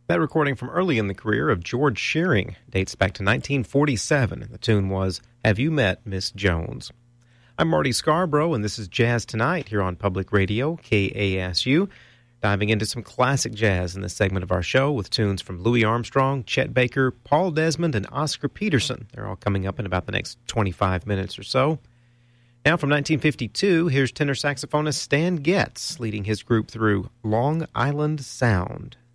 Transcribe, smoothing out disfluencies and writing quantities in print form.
That recording from early in the career of George Shearing dates back to 1947, and the tune was Have You Met Miss Jones? I'm Marty Scarborough, and this is Jazz Tonight here on Public Radio, KASU. Diving into some classic jazz in this segment of our show with tunes from Louis Armstrong, Chet Baker, Paul Desmond, and Oscar Peterson. They're all coming up in about the next 25 minutes or so. Now from 1952, here's tenor saxophonist Stan Getz leading his group through Long Island Sound.